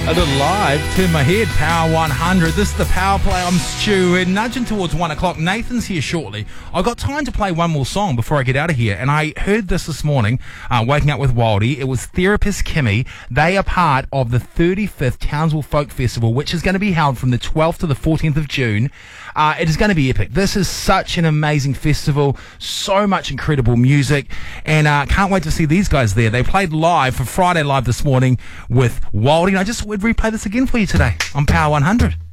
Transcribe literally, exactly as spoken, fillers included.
A little live, turn my head, Power one hundred. This is the Power Play. I'm Stu. We're nudging towards one o'clock. Nathan's here shortly. I've got time to play one more song before I get out of here. And I heard this this morning, uh, waking up with Wildy. It was Therapist Kimmy. They are part of the thirty-fifth Townsville Folk Festival, which is going to be held from the twelfth to the fourteenth of June. Uh, it is going to be epic. This is such an amazing festival. So much incredible music. And uh, can't wait to see these guys there. They played live for Friday Live this morning with Wildy. And I just would replay this again for you today on Power one hundred.